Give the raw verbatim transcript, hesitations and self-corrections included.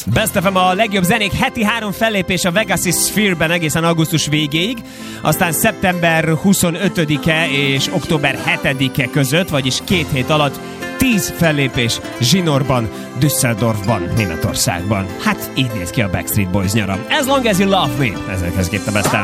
Best ef em a legjobb zenék heti három fellépés a Vegas-i Sphere-ben egészen augusztus végéig, aztán szeptember huszonötödike és október hetedike között, vagyis két hét alatt tíz fellépés Zsinorban, Düsseldorfban, Németországban. Hát így néz ki a Backstreet Boys nyara. As long as you love me, ezekhez képte Best